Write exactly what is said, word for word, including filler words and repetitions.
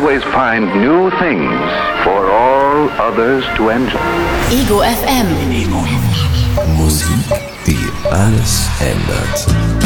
always find new things for all others to enjoy. Ego F M. Ego. Musik, die alles ändert.